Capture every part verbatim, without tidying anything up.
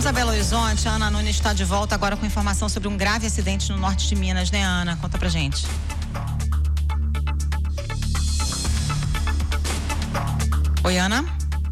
Vamos a Belo Horizonte. A Ana Nunes está de volta agora com informação sobre um grave acidente no norte de Minas, né, Ana? Conta pra gente. Oi, Ana?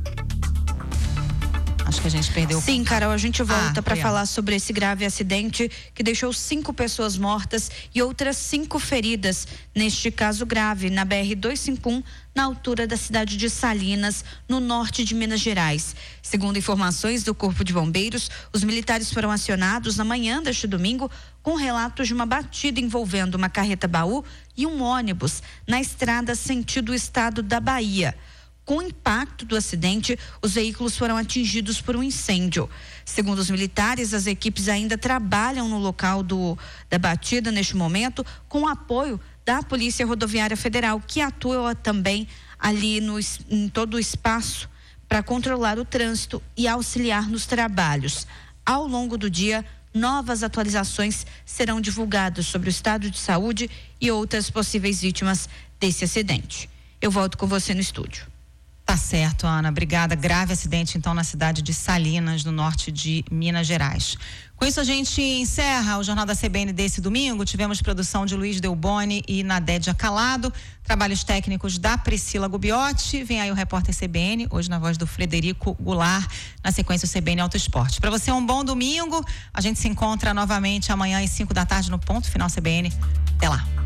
Acho que a gente perdeu. Sim, Carol, a gente volta ah, para falar sobre esse grave acidente que deixou cinco pessoas mortas e outras cinco feridas, neste caso grave, na B R duzentos e cinquenta e um, na altura da cidade de Salinas, no norte de Minas Gerais. Segundo informações do Corpo de Bombeiros, os militares foram acionados na manhã deste domingo com relatos de uma batida envolvendo uma carreta-baú e um ônibus na estrada sentido estado da Bahia. Com o impacto do acidente, os veículos foram atingidos por um incêndio. Segundo os militares, as equipes ainda trabalham no local do, da batida neste momento, com o apoio da Polícia Rodoviária Federal, que atua também ali no, em todo o espaço para controlar o trânsito e auxiliar nos trabalhos. Ao longo do dia, novas atualizações serão divulgadas sobre o estado de saúde e outras possíveis vítimas desse acidente. Eu volto com você no estúdio. Tá certo, Ana. Obrigada. Grave acidente, então, na cidade de Salinas, no norte de Minas Gerais. Com isso, a gente encerra o Jornal da C B N desse domingo. Tivemos produção de Luiz Delboni e Nadédia Calado, trabalhos técnicos da Priscila Gubiotti. Vem aí o repórter C B N, hoje na voz do Frederico Goulart, na sequência o C B N Auto Esporte. Para você, um bom domingo. A gente se encontra novamente amanhã às cinco da tarde no Ponto Final C B N. Até lá.